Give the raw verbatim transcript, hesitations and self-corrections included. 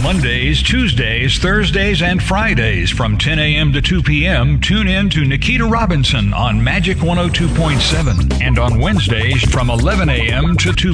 Mondays, Tuesdays, Thursdays, and Fridays from ten a.m. to two p.m., tune in to Nikita Robinson on Magic one oh two point seven. And on Wednesdays from eleven a.m. to two